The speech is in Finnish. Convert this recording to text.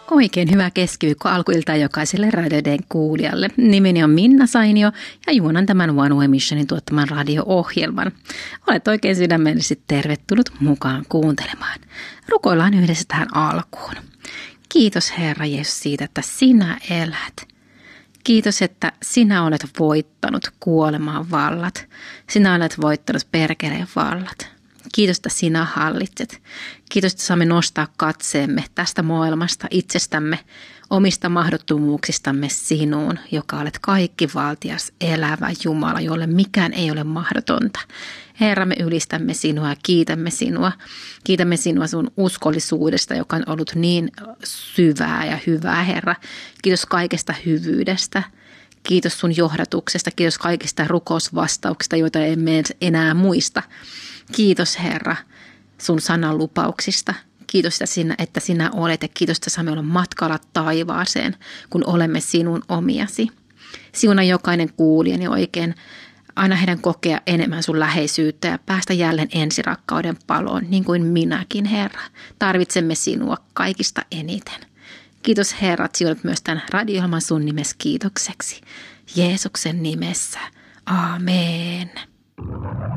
Oikein hyvää keskiviikko alkuiltaa jokaiselle radioiden kuulijalle. Nimeni on Minna Sainio ja juonan tämän One Way Missionin tuottaman radio-ohjelman. Olet oikein sydämellisesti tervetullut mukaan kuuntelemaan. Rukoillaan yhdessä tähän alkuun. Kiitos Herra Jeesus siitä, että sinä elät. Kiitos, että sinä olet voittanut kuolemaan vallat. Sinä olet voittanut perkeleen vallat. Kiitos, että sinä hallitset. Kiitos, että saamme nostaa katseemme tästä maailmasta itsestämme, omista mahdottomuuksistamme sinuun, joka olet kaikkivaltias, elävä Jumala, jolle mikään ei ole mahdotonta. Herra, me ylistämme sinua ja kiitämme sinua. Kiitämme sinua sun uskollisuudesta, joka on ollut niin syvää ja hyvää, Herra. Kiitos kaikesta hyvyydestä. Kiitos sun johdatuksesta. Kiitos kaikista rukousvastauksista, joita emme enää muista. Kiitos Herra sun sanan lupauksista. Kiitos, että sinä olet ja kiitos, että saamme olla matkalla taivaaseen, kun olemme sinun omiasi. Siuna jokainen kuulijani oikein. Aina heidän kokea enemmän sun läheisyyttä ja päästä jälleen ensirakkauden paloon, niin kuin minäkin, Herra. Tarvitsemme sinua kaikista eniten. Kiitos Herra, että siunat myös tämän radio-ohjelman sun nimessä kiitokseksi. Jeesuksen nimessä. Aamen.